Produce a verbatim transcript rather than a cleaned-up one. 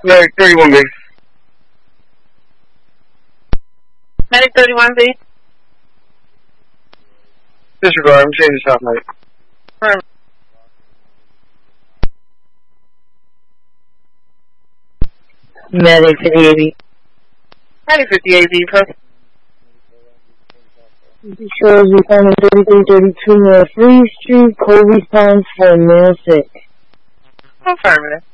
Medic thirty-one B. Medic thirty-one B. Disregard, I'm changing shot, mate. Alright. Medic fifty-eight B. Medic fifty-eight B, press. Shows we found in thirty-three thirty-two North Free Street, cold response for male sick. Affirmative.